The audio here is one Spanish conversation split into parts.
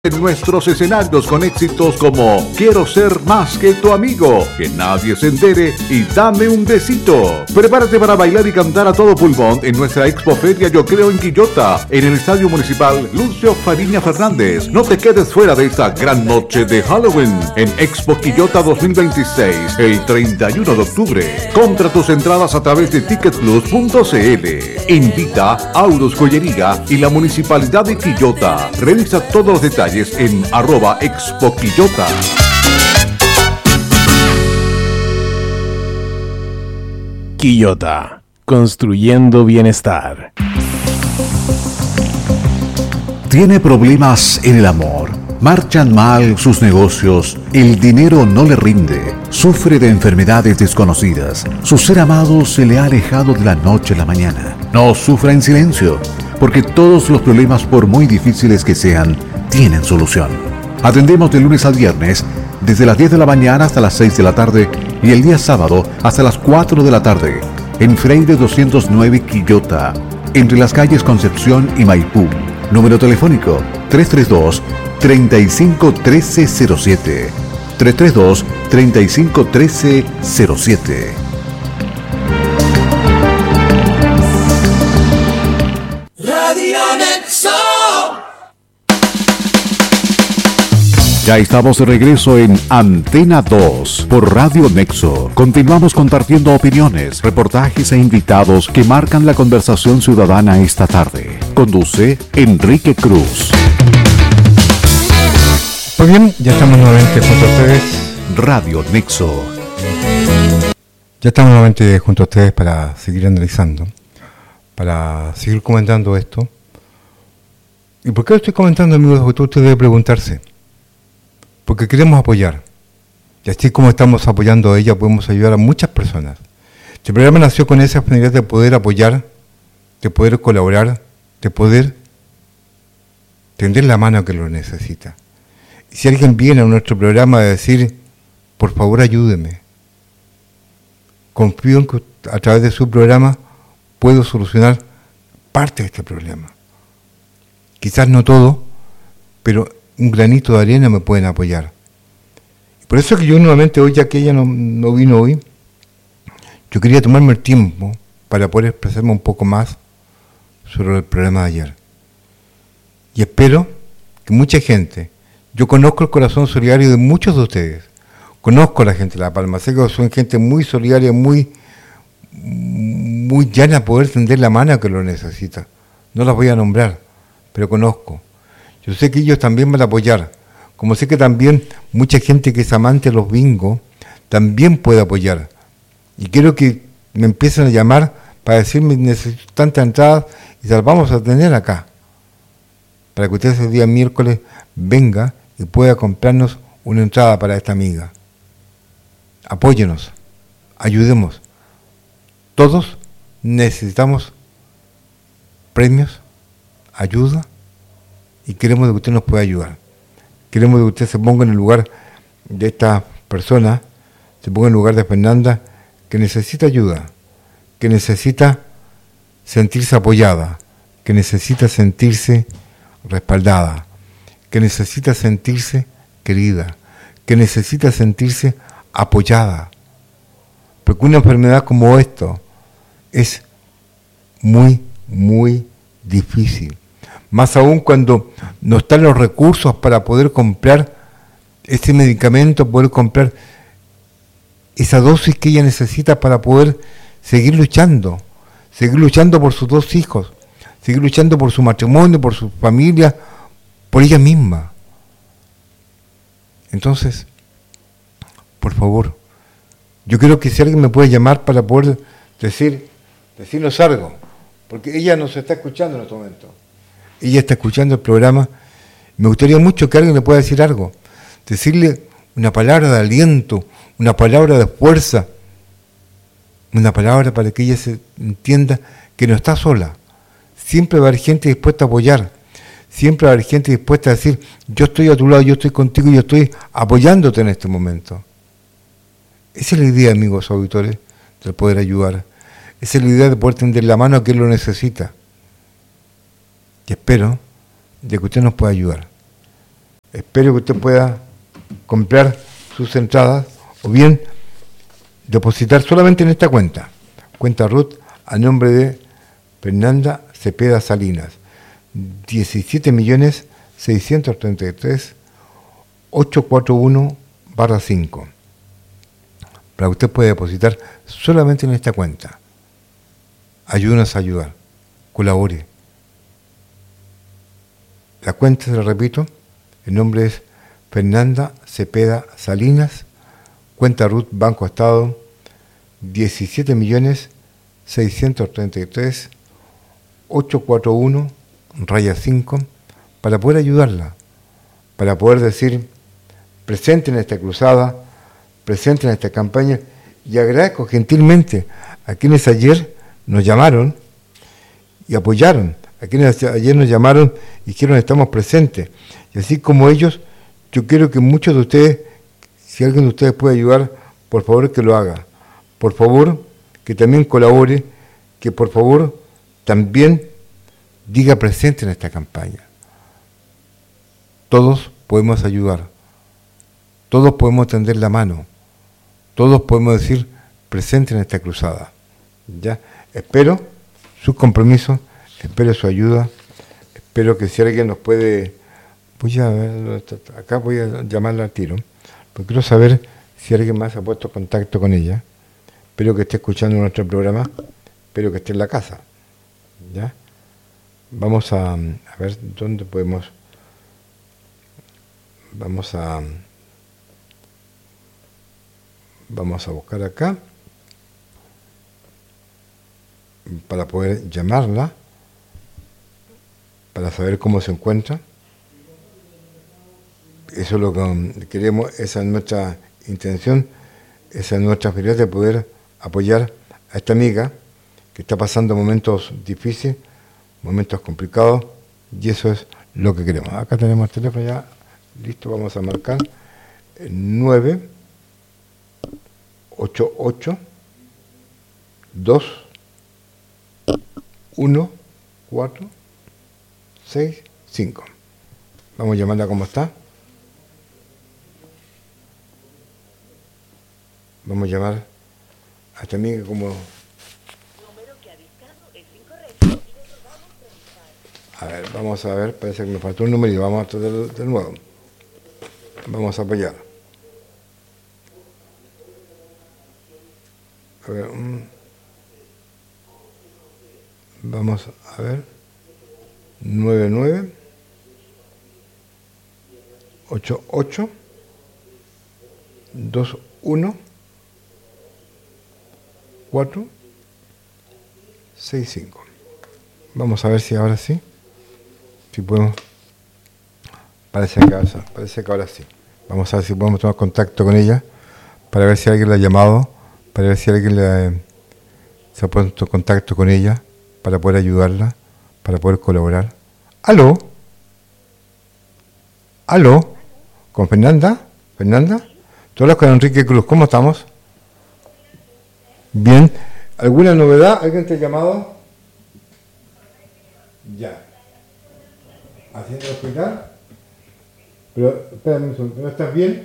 en nuestros escenarios con éxitos como Quiero ser más que tu amigo, Que nadie se entere y Dame un besito. Prepárate para bailar y cantar a todo pulmón en nuestra Expoferia Yo Creo en Quillota, en el Estadio Municipal Lucio Fariña Fernández. No te quedes fuera de esta gran noche de Halloween en Expo Quillota 2026, el 31 de octubre. Compra tus entradas a través de ticketplus.cl. Invita Aurus Joyería y la Municipalidad de Quillota. Revisa todos los detalles en @expoquillota. Quillota, construyendo bienestar. ¿Tiene problemas en el amor? ¿Marchan mal sus negocios? ¿El dinero no le rinde? ¿Sufre de enfermedades desconocidas? ¿Su ser amado se le ha alejado de la noche a la mañana? No sufra en silencio, porque todos los problemas, por muy difíciles que sean, tienen solución. Atendemos de lunes a viernes, desde las 10 de la mañana hasta las 6 de la tarde y el día sábado hasta las 4 de la tarde, en Freire 209 Quillota, entre las calles Concepción y Maipú. Número telefónico 332-351307. 332-351307. Ya estamos de regreso en Antena 2 por Radio Nexo. Continuamos compartiendo opiniones, reportajes e invitados que marcan la conversación ciudadana esta tarde. Conduce Enrique Cruz. Muy bien, ya estamos nuevamente junto a ustedes. Radio Nexo. Ya estamos nuevamente junto a ustedes para seguir analizando, para seguir comentando esto. ¿Y por qué lo estoy comentando, amigos? Porque usted debe preguntarse. Porque queremos apoyar. Y así como estamos apoyando a ella, podemos ayudar a muchas personas. Este programa nació con esa finalidad de poder apoyar, de poder colaborar, de poder tender la mano a que lo necesita. Y si alguien viene a nuestro programa a decir, por favor ayúdeme, confío en que a través de su programa puedo solucionar parte de este problema. Quizás no todo, pero un granito de arena me pueden apoyar. Por eso que yo nuevamente hoy, ya que ella no vino hoy, yo quería tomarme el tiempo para poder expresarme un poco más sobre el problema de ayer. Y espero que mucha gente, yo conozco el corazón solidario de muchos de ustedes, conozco a la gente de La Palma, sé que son gente muy solidaria, muy llana a poder tender la mano a que lo necesita. No las voy a nombrar, pero conozco. Yo sé que ellos también van a apoyar, como sé que también mucha gente que es amante de los bingos también puede apoyar. Y quiero que me empiecen a llamar para decirme necesito tantas entradas y las vamos a tener acá, para que usted ese día miércoles venga y pueda comprarnos una entrada para esta amiga. Apóyenos, ayudemos. Todos necesitamos premios, ayuda, y queremos que usted nos pueda ayudar. Queremos que usted se ponga en el lugar de esta persona, se ponga en el lugar de Fernanda, que necesita ayuda, que necesita sentirse apoyada, que necesita sentirse respaldada, que necesita sentirse querida, que necesita sentirse apoyada. Porque una enfermedad como esto es muy, muy difícil. Más aún cuando no están los recursos para poder comprar ese medicamento, poder comprar esa dosis que ella necesita para poder seguir luchando por sus 2 hijos, seguir luchando por su matrimonio, por su familia, por ella misma. Entonces, por favor, yo creo que si alguien me puede llamar para poder decirnos algo, porque ella nos está escuchando en este momento. Ella está escuchando el programa. Me gustaría mucho que alguien le pueda decir algo, decirle una palabra de aliento, una palabra de fuerza, una palabra para que ella se entienda que no está sola. Siempre va a haber gente dispuesta a apoyar, siempre va a haber gente dispuesta a decir, yo estoy a tu lado, yo estoy contigo, yo estoy apoyándote en este momento. Esa es la idea, amigos auditores, de poder ayudar. Esa es la idea de poder tender la mano a quien lo necesita. Y espero de que usted nos pueda ayudar. Espero que usted pueda comprar sus entradas o bien depositar solamente en esta cuenta Ruth, a nombre de Fernanda Cepeda Salinas, 17.633.841/5, para que usted pueda depositar solamente en esta cuenta. Ayúdenos a ayudar, colabore. La cuenta, se la repito, el nombre es Fernanda Cepeda Salinas, cuenta Ruth, Banco Estado, 17.633.841/5, para poder ayudarla, para poder decir, presente en esta cruzada, presente en esta campaña, y agradezco gentilmente a quienes ayer nos llamaron y apoyaron, a quienes ayer nos llamaron y dijeron estamos presentes, y así como ellos, yo quiero que muchos de ustedes, si alguien de ustedes puede ayudar, por favor que lo haga, por favor que también colabore, que por favor también diga presente en esta campaña. Todos podemos ayudar, todos podemos tender la mano, todos podemos decir presente en esta cruzada. ¿Ya? Espero sus compromisos, espero su ayuda, espero que si alguien nos puede, voy a ver, acá voy a llamarla al tiro, porque quiero saber si alguien más ha puesto contacto con ella. Espero que esté escuchando nuestro programa, espero que esté en la casa. ¿Ya? Vamos a ver dónde podemos. Vamos a buscar acá para poder llamarla, para saber cómo se encuentra. Eso es lo que queremos, esa es nuestra intención, esa es nuestra prioridad, de poder apoyar a esta amiga que está pasando momentos difíciles, momentos complicados, y eso es lo que queremos. Acá tenemos el teléfono ya listo, vamos a marcar el 988 21465. Vamos a llamarla como está. Vamos a llamar a esta amiga como... Número que ha dictado es incorrecto. A ver, vamos a ver, parece que me faltó un número y vamos a tratar de nuevo. Vamos a apoyar. A ver, vamos a ver. 99 88 21 4 6 5. Vamos a ver si ahora sí. Si podemos. Parece que ahora sí. Vamos a ver si podemos tomar contacto con ella, para ver si alguien la ha llamado, para ver si alguien se ha puesto en contacto con ella, para poder ayudarla, para poder colaborar. ¿Aló? ¿Aló? ¿Con Fernanda? ¿Fernanda? ¿Tú hablas con Enrique Cruz? ¿Cómo estamos? Bien. ¿Alguna novedad? ¿Alguien te ha llamado? Ya. ¿Haciendo el hospital? Pero, espérame un segundo, ¿no estás bien?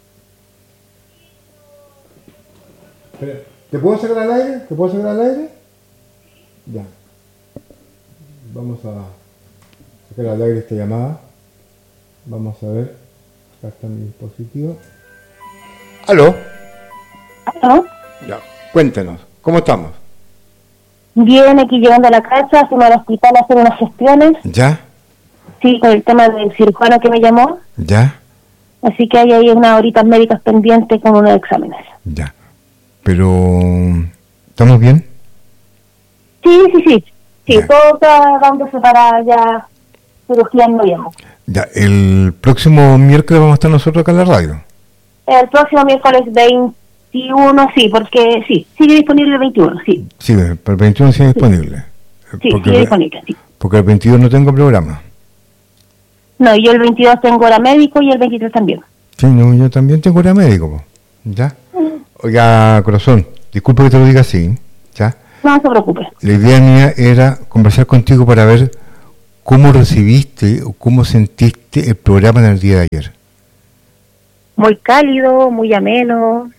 Espera, ¿te puedo sacar al aire? ¿Te puedo sacar al aire? Ya. Vamos a sacar al aire esta llamada. Vamos a ver. Acá está mi dispositivo. ¿Aló? ¿No? Ya. Cuéntenos, ¿cómo estamos? Bien, aquí llegando a la casa, fuimos al hospital a hacer unas gestiones. ¿Ya? Sí, con el tema del cirujano que me llamó. ¿Ya? Así que hay ahí unas horitas médicas pendientes con unos exámenes. Ya. Pero, ¿estamos bien? Sí, Ya. todo está dándose para ya cirugía en noviembre. Ya, el próximo miércoles vamos a estar nosotros acá en la radio. El próximo miércoles 21, sí, porque sí, sigue disponible el 21, sí. Sí, para el 21 sigue disponible. Sí, sigue disponible, sí. Porque el 22 no tengo programa. No, yo el 22 tengo hora médico y el 23 también. Sí, no, yo también tengo hora médico, po. ¿Ya? Oiga, corazón, disculpa que te lo diga así, ¿ya? No se preocupe. La idea mía era conversar contigo para ver ¿cómo recibiste o cómo sentiste el programa en el día de ayer? Muy cálido, muy ameno,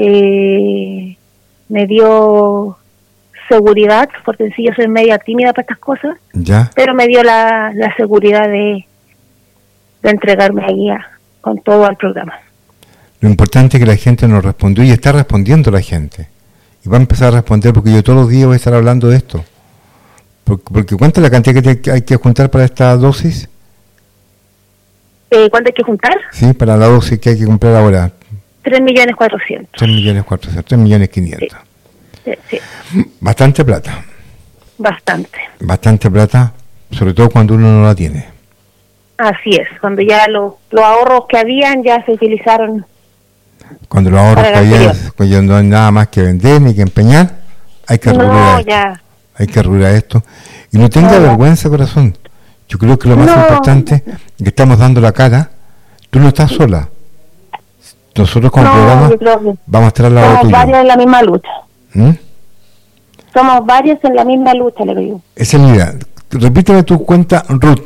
me dio seguridad, porque sí, yo soy media tímida para estas cosas, ¿Ya? pero me dio la seguridad de entregarme ahí con todo al programa. Lo importante es que la gente nos respondió y está respondiendo la gente. Y va a empezar a responder porque yo todos los días voy a estar hablando de esto. Porque ¿cuánta es la cantidad que hay que juntar para esta dosis? ¿Cuánto hay que juntar? Sí, para la dosis que hay que comprar ahora. 3.400.000. 3.400.000, 3.500.000. Sí. Bastante plata. Bastante. Bastante plata, sobre todo cuando uno no la tiene. Así es, cuando ya los ahorros que habían ya se utilizaron. Cuando los ahorros que había, cuando no hay nada más que vender ni que empeñar, hay que recurrir a esto. Ya. Hay que recurrir a esto. Y no tenga vergüenza, corazón. Yo creo que lo más importante es que estamos dando la cara. Tú no estás sola. Nosotros como programa vamos a estar al lado tuyo. Somos varios en la misma lucha. ¿Mm? Somos varios en la misma lucha, le digo. Esa es la idea. Repíteme tu cuenta, Ruth.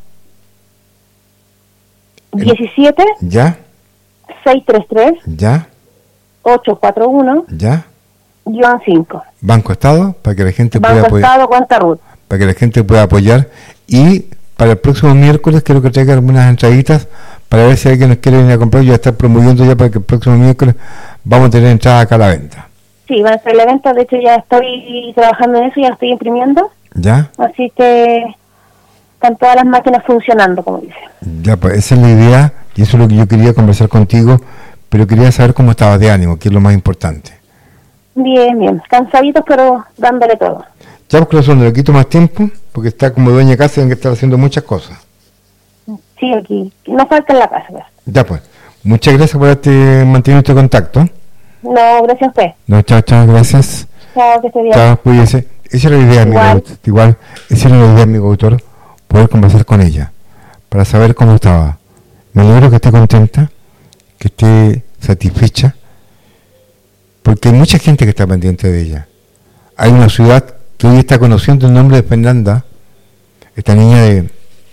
17. ¿Ya? 633. ¿Ya? 841. ¿Ya? -5. Banco Estado, para que la gente Banco pueda apoyar. Estado, cuenta Ruth. Para que la gente pueda apoyar. Y para el próximo miércoles quiero que traiga algunas entraditas para ver si alguien nos quiere venir a comprar. Yo voy a estar promoviendo ya para que el próximo miércoles vamos a tener entrada acá a la venta. Sí, va a ser el evento. De hecho, ya estoy trabajando en eso, ya lo estoy imprimiendo. ¿Ya? Así que están todas las máquinas funcionando, como dice. Ya, pues esa es la idea y eso es lo que yo quería conversar contigo, pero quería saber cómo estabas de ánimo, que es lo más importante. Bien. Cansaditos, pero dándole todo. Ya, pues corazón, no le quito más tiempo, porque está como dueña de casa, tiene que estar haciendo muchas cosas. Sí, aquí. No falta en la casa. Pues. Ya, pues. Muchas gracias por haberte mantenido este contacto. No, gracias a usted. No, chao, gracias. Chao, que esté bien. Chao, cuídese. Esa era la idea, igual, esa era la idea, amigo autor, poder conversar con ella, para saber cómo estaba. Me alegro que esté contenta, que esté satisfecha, porque hay mucha gente que está pendiente de ella. Hay una ciudad que hoy está conociendo el nombre de Fernanda, esta niña de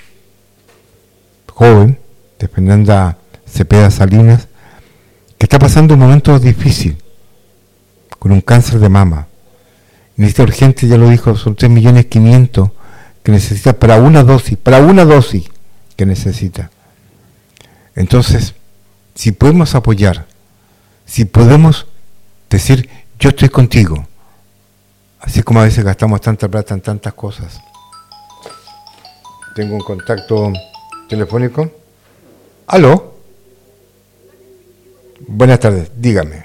joven, de Fernanda Cepeda Salinas, que está pasando un momento difícil, con un cáncer de mama. Necesita urgente, ya lo dijo, son 3.500.000 que necesita para una dosis que necesita. Entonces, si podemos apoyar, si podemos decir, yo estoy contigo, así como a veces gastamos tanta plata en tantas cosas. Tengo un contacto telefónico. ¿Aló? Buenas tardes, dígame.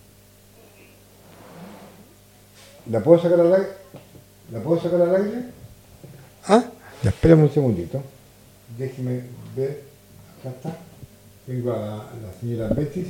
¿La puedo sacar al aire? ¿Ah? Ya, espérame un segundito. Déjeme ver. Acá está. Tengo a la señora Betis.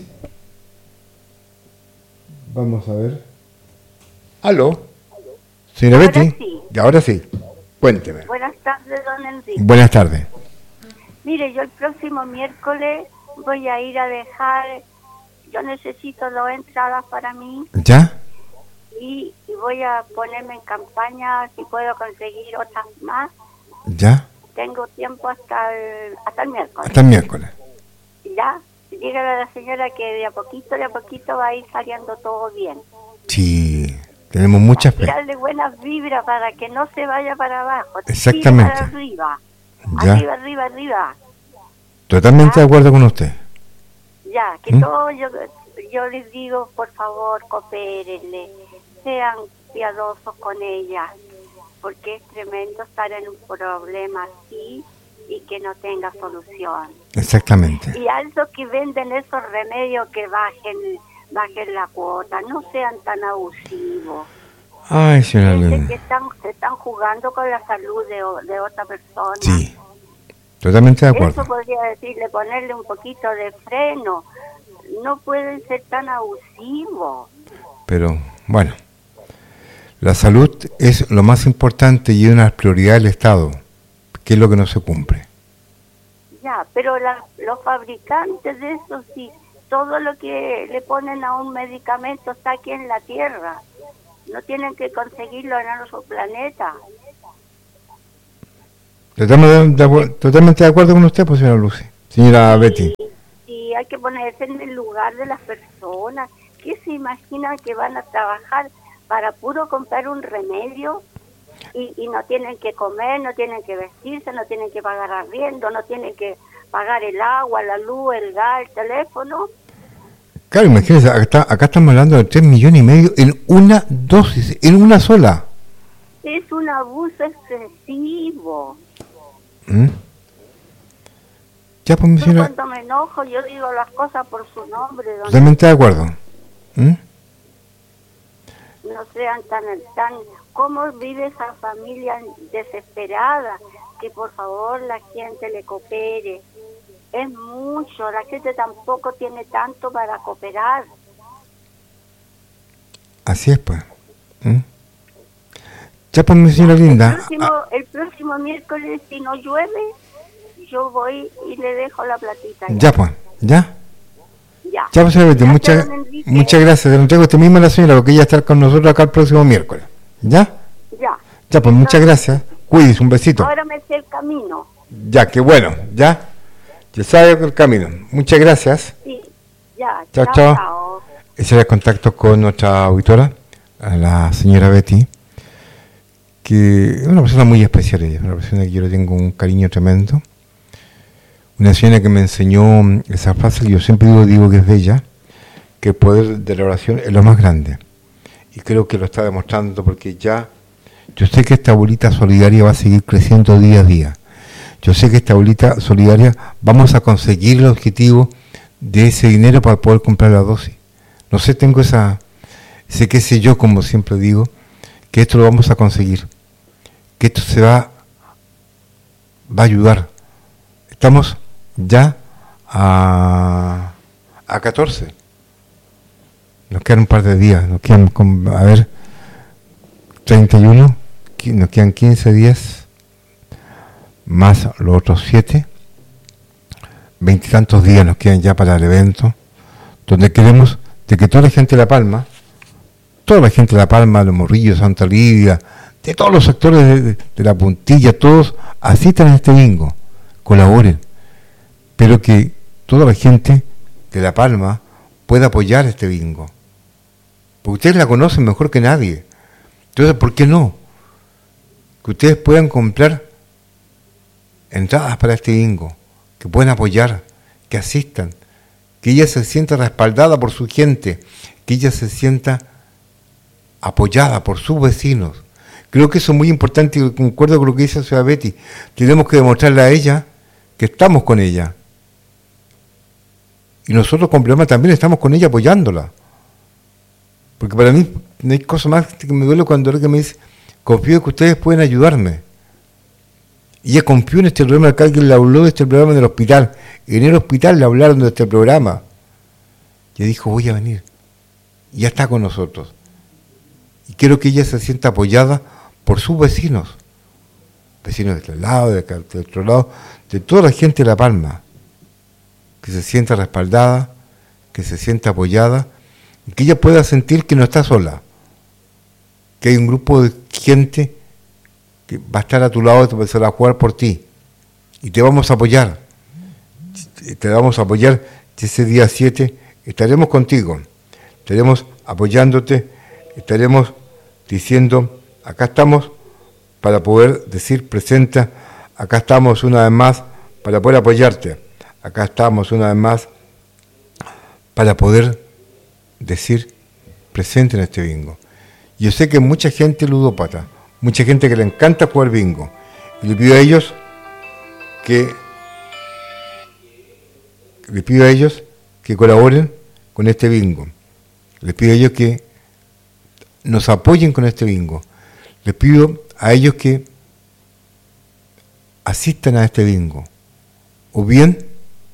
Vamos a ver. ¿Aló? Señora Betty. Sí. Y ahora sí. Cuénteme. Buenas tardes, don Enrique. Buenas tardes. Mire, yo el próximo miércoles voy a ir a dejar, yo necesito 2 entradas para mí ¿Ya? y voy a ponerme en campaña si puedo conseguir otras más. ¿Ya? Tengo tiempo hasta el miércoles. Hasta el miércoles. Ya, dígale a la señora que de a poquito va a ir saliendo todo bien. Sí, tenemos mucha fe. Darle buenas vibras para que no se vaya para abajo. Exactamente. Para arriba. Ya. Arriba. Totalmente de acuerdo con usted. Ya, que todo yo les digo, por favor, coopérenle, sean piadosos con ella, porque es tremendo estar en un problema así y que no tenga solución. Exactamente. Y algo que venden esos remedios que bajen la cuota, no sean tan abusivos. Ay, señora Gente Luna. que se están jugando con la salud de otra persona. Sí, totalmente de acuerdo. Eso podría decirle, ponerle un poquito de freno. No pueden ser tan abusivos. Pero, bueno, la salud es lo más importante y es una prioridad del Estado, que es lo que no se cumple. Ya, pero los fabricantes de eso sí, todo lo que le ponen a un medicamento está aquí en la Tierra. No tienen que conseguirlo en otro planeta. Totalmente de acuerdo con usted, pues, señora Lucy. Señora Betty. Y hay que ponerse en el lugar de las personas que se imaginan que van a trabajar para puro comprar un remedio y no tienen que comer, no tienen que vestirse, no tienen que pagar arriendo, no tienen que pagar el agua, la luz, el gas, el teléfono. Claro, imagínense, acá estamos hablando de 3,5 millones en una dosis, en una sola. Es un abuso excesivo. Ya, pues, mi Yo señora, cuando me enojo, yo digo las cosas por su nombre, totalmente de acuerdo. no sean tan... ¿Cómo vive esa familia desesperada? Que por favor la gente le coopere. Es mucho, la gente tampoco tiene tanto para cooperar. Así es, pues. Ya, pues, mi señora linda. El próximo miércoles, si no llueve, yo voy y le dejo la platita. Ya, pues, ya. Ya, Ya, pues, señora Betty, Gracias, don Enrique. muchas gracias. Se lo entrego a usted misma a la señora, porque ella va a estar con nosotros acá el próximo miércoles. ¿Ya? Ya. Ya, pues, muchas gracias. Cuídese, un besito. Ahora me sé el camino. Ya, qué bueno, ya. Ya sabe el camino. Muchas gracias. Sí, ya. Chao, chao. Ese era el contacto con nuestra auditora, a la señora Betty, que es una persona muy especial ella, una persona que yo le tengo un cariño tremendo. Una señora que me enseñó esa frase que yo siempre digo que es bella, que el poder de la oración es lo más grande. Y creo que lo está demostrando porque ya, yo sé que esta bolita solidaria va a seguir creciendo día a día. Yo sé que esta bolita solidaria vamos a conseguir el objetivo de ese dinero para poder comprar la dosis. No sé, tengo sé que sé yo, como siempre digo, que esto lo vamos a conseguir, que esto va a ayudar. Estamos ya a 14. Nos quedan un par de días, nos quedan, 31, nos quedan 15 días, más los otros 7, 20 y tantos días nos quedan ya para el evento, donde queremos de que toda la gente de La Palma, Los Morrillos, Santa Lidia, de todos los sectores de la puntilla, todos asistan a este bingo, colaboren, pero que toda la gente de La Palma pueda apoyar este bingo, porque ustedes la conocen mejor que nadie. Entonces, ¿por qué no? Que ustedes puedan comprar entradas para este bingo, que puedan apoyar, que asistan, que ella se sienta respaldada por su gente, que ella se sienta apoyada por sus vecinos. Creo que eso es muy importante y concuerdo con lo que dice la señora Betty. Tenemos que demostrarle a ella que estamos con ella. Y nosotros con problema también estamos con ella apoyándola. Porque para mí no hay cosa más que me duele cuando alguien me dice, confío en que ustedes pueden ayudarme. Y ella confió en este programa, que alguien le habló de este programa en el hospital. Y en el hospital le hablaron de este programa. Y ella dijo, voy a venir. Y ya está con nosotros. Y quiero que ella se sienta apoyada por sus vecinos. Vecinos de este lado, de otro lado, de toda la gente de La Palma. Que se sienta respaldada, que se sienta apoyada, y que ella pueda sentir que no está sola. Que hay un grupo de gente que va a estar a tu lado, que se va a jugar por ti. Y te vamos a apoyar. Te vamos a apoyar ese día 7. Estaremos contigo. Estaremos apoyándote. Estaremos diciendo, acá estamos para poder decir presenta. Acá estamos una vez más para poder apoyarte. Acá estamos una vez más para poder decir presente en este bingo. Yo sé que mucha gente ludópata, mucha gente que le encanta jugar bingo, y le pido a ellos que colaboren con este bingo. Les pido a ellos que nos apoyen con este bingo. Les pido a ellos que asistan a este bingo. O bien,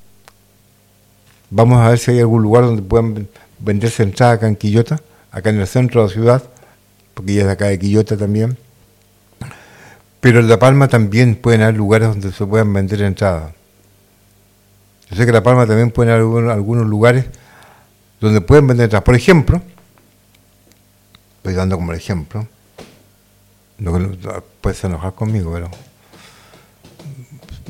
vamos a ver si hay algún lugar donde puedan venderse entradas acá en Quillota, acá en el centro de la ciudad, porque ella es de acá de Quillota también. Pero en La Palma también pueden haber lugares donde se puedan vender entradas. Yo sé que en La Palma también pueden haber algunos lugares donde pueden vender entradas. Por ejemplo, estoy dando como el ejemplo, no puedes enojar conmigo, pero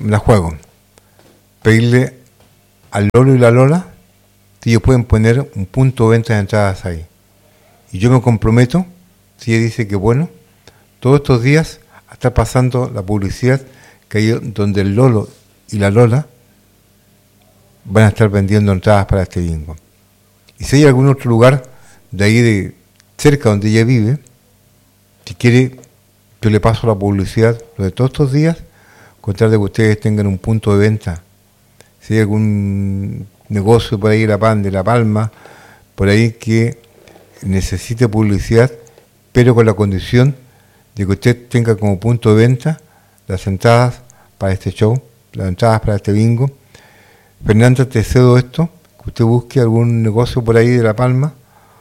me la juego. Pedirle al Lolo y la Lola si ellos pueden poner un punto de venta de entradas ahí. Y yo me comprometo, si ella dice que bueno, todos estos días a estar pasando la publicidad que hay donde el Lolo y la Lola van a estar vendiendo entradas para este bingo. Y si hay algún otro lugar de ahí de cerca donde ella vive, si quiere, yo le paso la publicidad lo de todos estos días, con tal de que ustedes tengan un punto de venta. Si hay algún negocio por ahí de La Palma, por ahí que necesite publicidad, pero con la condición de que usted tenga como punto de venta las entradas para este show, las entradas para este bingo. Fernanda, te cedo esto, que usted busque algún negocio por ahí de La Palma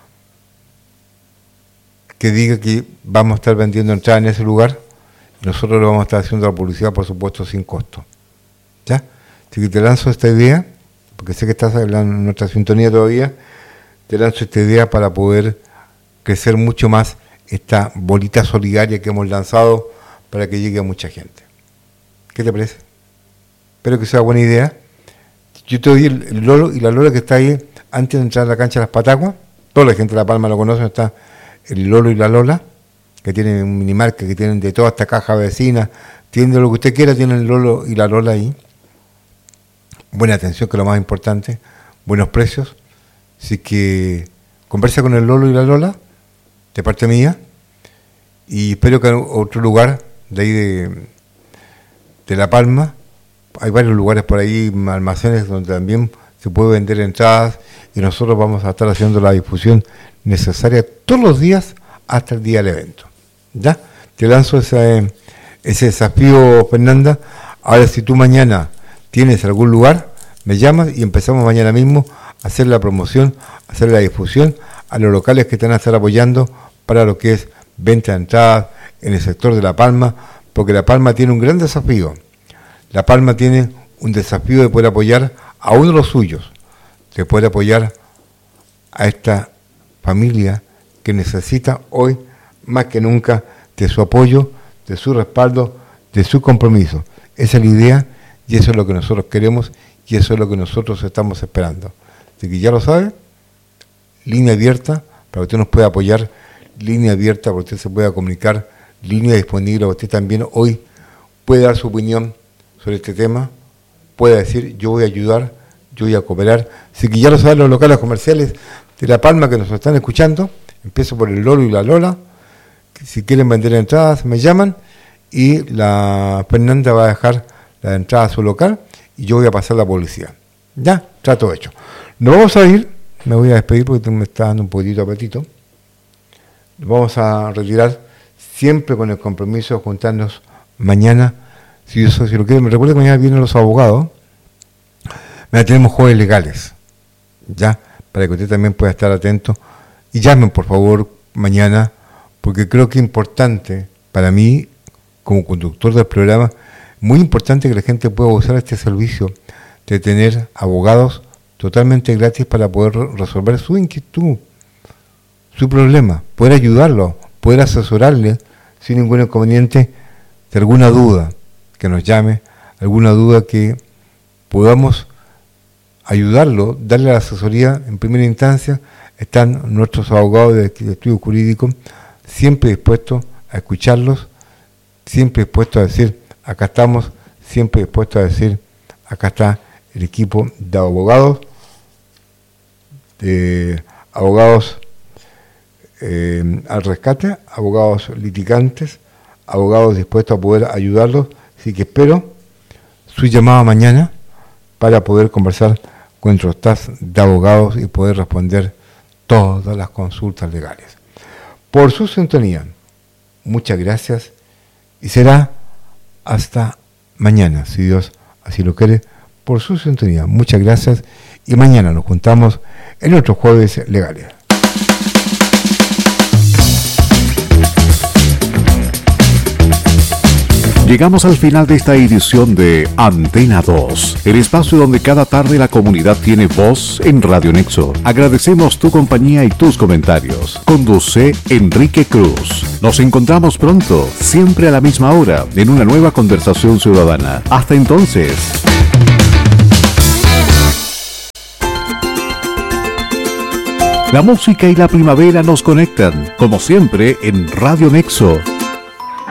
que diga que vamos a estar vendiendo entradas en ese lugar y nosotros le vamos a estar haciendo la publicidad, por supuesto, sin costo. ¿Ya? Así que te lanzo esta idea, porque sé que estás en nuestra sintonía todavía, te lanzo esta idea para poder crecer mucho más esta bolita solidaria que hemos lanzado para que llegue a mucha gente. ¿Qué te parece? Espero que sea buena idea. Yo te doy el Lolo y la Lola que está ahí antes de entrar a la cancha de las Pataguas. Toda la gente de La Palma lo conoce, está el Lolo y la Lola, que tienen un minimarket, que tienen de toda esta caja vecina, tienen lo que usted quiera, tienen el Lolo y la Lola ahí. Buena atención, que es lo más importante, buenos precios. Así que conversa con el Lolo y la Lola, de parte mía, y espero que en otro lugar de ahí de La Palma, hay varios lugares por ahí, almacenes donde también se puede vender entradas, y nosotros vamos a estar haciendo la difusión necesaria todos los días hasta el día del evento. ¿Ya? Te lanzo ese desafío, Fernanda. Ahora, si tú mañana tienes algún lugar, me llamas y empezamos mañana mismo a hacer la promoción, a hacer la difusión a los locales que te van a estar apoyando para lo que es venta de entradas en el sector de La Palma, porque La Palma tiene un gran desafío. La Palma tiene un desafío de poder apoyar a uno de los suyos, de poder apoyar a esta familia que necesita hoy más que nunca de su apoyo, de su respaldo, de su compromiso. Esa es la idea y eso es lo que nosotros queremos y eso es lo que nosotros estamos esperando. Así que ya lo sabe, línea abierta para que usted nos pueda apoyar, línea abierta para que usted se pueda comunicar, línea disponible para que usted también hoy pueda dar su opinión sobre este tema, pueda decir yo voy a ayudar, yo voy a cooperar. Así que ya lo saben los locales comerciales de La Palma que nos están escuchando, empiezo por el Lolo y la Lola, que si quieren vender entradas me llaman y la Fernanda va a dejar la entrada a su local y yo voy a pasar la publicidad. Ya, trato hecho. Nos vamos a ir, me voy a despedir porque me está dando un poquitito de apetito. Nos vamos a retirar siempre con el compromiso de juntarnos mañana. Si lo quieren, me recuerdo que mañana vienen los abogados. Mañana tenemos jueves legales, ya, para que usted también pueda estar atento. Y llamen, por favor, mañana, porque creo que es importante, para mí, como conductor del programa, muy importante que la gente pueda usar este servicio de tener abogados totalmente gratis para poder resolver su inquietud, su problema, poder ayudarlo, poder asesorarle sin ningún inconveniente de alguna duda, que nos llame, alguna duda que podamos ayudarlo, darle la asesoría en primera instancia. Están nuestros abogados de estudio jurídico siempre dispuestos a escucharlos, siempre dispuestos a decir, acá estamos, siempre dispuestos a decir, acá está el equipo de abogados al rescate, abogados litigantes, abogados dispuestos a poder ayudarlos. Así que espero su llamada mañana para poder conversar con nuestro staff de abogados y poder responder todas las consultas legales. Por su sintonía, muchas gracias y será hasta mañana, si Dios así lo quiere. Por su sintonía, muchas gracias y mañana nos juntamos en otros jueves legales. Llegamos al final de esta edición de Antena 2, el espacio donde cada tarde la comunidad tiene voz en Radio Nexo. Agradecemos tu compañía y tus comentarios. Conduce Enrique Cruz. Nos encontramos pronto, siempre a la misma hora, en una nueva conversación ciudadana. Hasta entonces. La música y la primavera nos conectan, como siempre, en Radio Nexo.